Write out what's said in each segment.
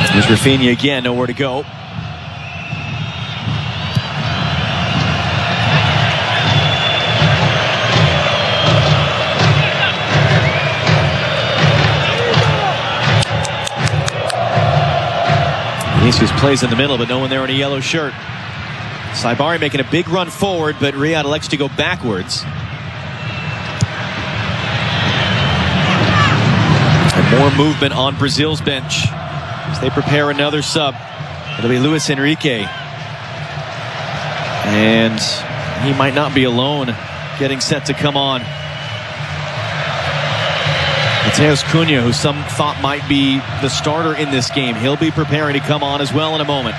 There's Rafinha again, nowhere to go. Vinicius plays in the middle, but no one there in a yellow shirt. Saibari making a big run forward, but Riyad elects to go backwards. And more movement on Brazil's bench as they prepare another sub. It'll be Luis Enrique. And he might not be alone getting set to come on. Matheus Cunha, who some thought might be the starter in this game, he'll be preparing to come on as well in a moment.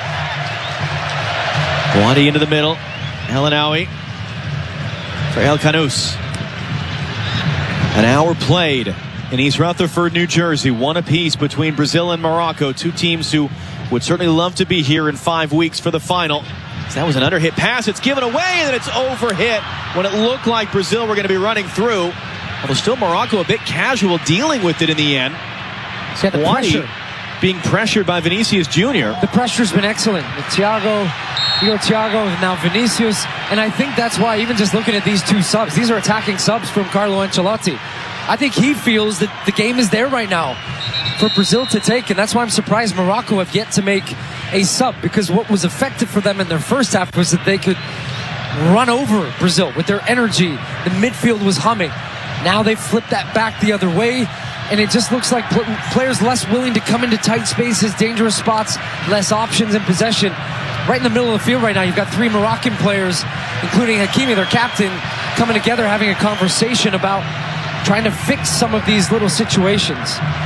Blondie into the middle. El Anaoui for El Canous. An hour played in East Rutherford, New Jersey. One apiece between Brazil and Morocco. Two teams who would certainly love to be here in 5 weeks for the final. So that was an underhit pass. It's given away, and then it's overhit when it looked like Brazil were going to be running through. Although still Morocco a bit casual dealing with it in the end. So the pressure. Being pressured by Vinicius Jr. The pressure's been excellent. With Thiago, and now Vinicius. And I think that's why, even just looking at these two subs, these are attacking subs from Carlo Ancelotti. I think he feels that the game is there right now for Brazil to take, and that's why I'm surprised Morocco have yet to make a sub, because what was effective for them in their first half was that they could run over Brazil with their energy. The midfield was humming. Now they've flipped that back the other way, and it just looks like players less willing to come into tight spaces, dangerous spots, less options in possession. Right in the middle of the field right now, you've got three Moroccan players, including Hakimi, their captain, coming together, having a conversation about trying to fix some of these little situations.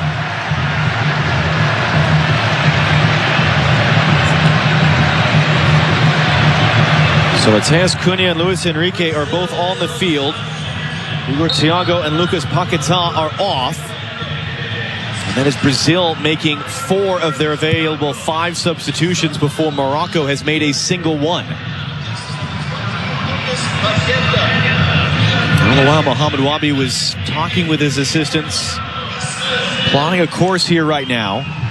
So Matheus Cunha and Luis Enrique are both on the field. Igor Thiago and Lucas Paquetá are off. And that is Brazil making 4 of their available 5 substitutions before Morocco has made a single one. All the while, Mohamed Wabi was talking with his assistants, plotting a course here right now.